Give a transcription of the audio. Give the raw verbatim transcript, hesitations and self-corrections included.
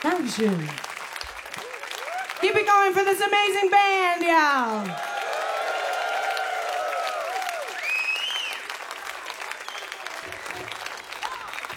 Dankeschön. Keep it going for this amazing band, y'all.